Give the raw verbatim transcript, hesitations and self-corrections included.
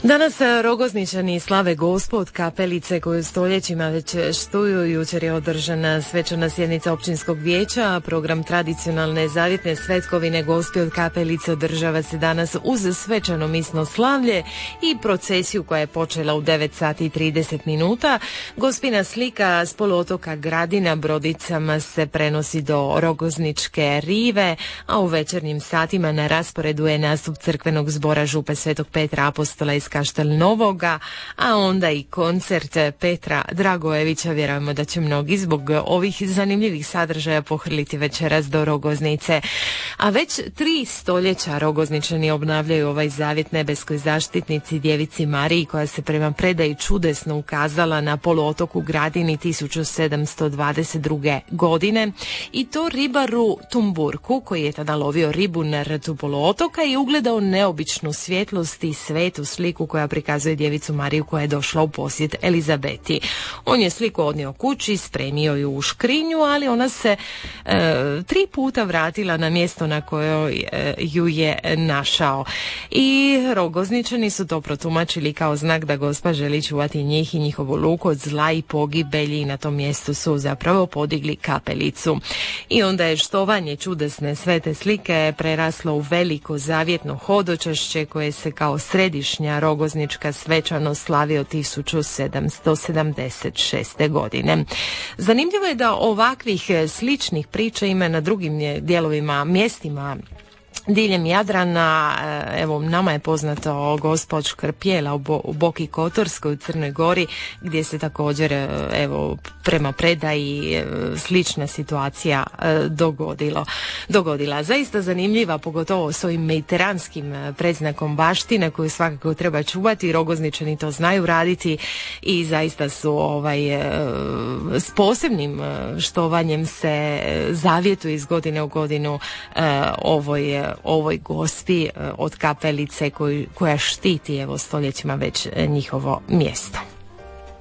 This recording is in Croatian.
Danas Rogozničani slave Gospod kapelice koju stoljećima već štuju. Jučer je održana svečana sjednica općinskog vijeća, program tradicionalne zavjetne svetkovine Gospi od kapelice održava se danas uz svečano misno slavlje i procesiju koja je počela u devet sati i trideset minuta. Gospina slika s poluotoka Gradina brodicama se prenosi do Rogozničke rive, a u večernjim satima na rasporedu je nastup crkvenog zbora župe Svetog Petra Apostola iz Kaštel Novoga, a onda i koncert Petra Dragojevića. Vjerujemo da će mnogi zbog ovih zanimljivih sadržaja pohrliti večeras do Rogoznice. A već tri stoljeća Rogozničani obnavljaju ovaj zavjet nebeskoj zaštitnici Djevici Mariji, koja se prema predaji čudesno ukazala na poluotoku Gradini tisuću sedamsto dvadeset druge. godine i to ribaru Tumburku, koji je tada lovio ribu na rtu poluotoka i ugledao neobičnu svjetlost i svetu sliku koja prikazuje Djevicu Mariju koja je došla u posjet Elizabeti. On je sliku odnio kući, spremio ju u škrinju, ali ona se e, tri puta vratila na mjesto na kojoj e, ju je našao. I Rogozničani su to protumačili kao znak da Gospa želi čuvati njih i njihovu luku od zla i pogibelji, i na tom mjestu su zapravo podigli kapelicu. I onda je štovanje čudesne svete slike preraslo u veliko zavjetno hodočašće koje se kao središnja rogoznička svečanost slavi od tisuću sedamsto sedamdeset šeste. godine. Zanimljivo je da ovakvih sličnih priča ima na drugim dijelovima, mjestima diljem Jadrana. Evo, nama je poznato Gospa od Škrpjela u, Bo, u Boki Kotorskoj u Crnoj Gori, gdje se također, evo, prema predaji slična situacija dogodilo, dogodila. Zaista zanimljiva, pogotovo s ovim mediteranskim predznakom baštine koju svakako treba čuvati. Rogozničani to znaju raditi i zaista su ovaj, s posebnim štovanjem se zavjetu iz godine u godinu ovoj ovoj Gospi od kapelice koju, koja štiti evo stoljećima već njihovo mjesto.